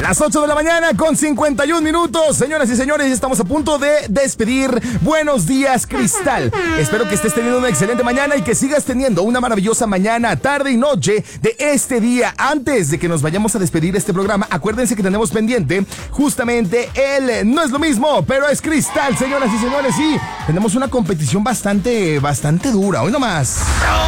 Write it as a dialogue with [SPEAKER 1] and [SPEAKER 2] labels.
[SPEAKER 1] Las 8 de la mañana con 51 minutos. Señoras y señores, estamos a punto de despedir. Buenos días, Cristal. Espero que estés teniendo una excelente mañana y que sigas teniendo una maravillosa mañana, tarde y noche de este día. Antes de que nos vayamos a despedir este programa, acuérdense que tenemos pendiente justamente el No es lo mismo, pero es Cristal, señoras y señores. Sí, tenemos una competición bastante dura. Hoy nomás.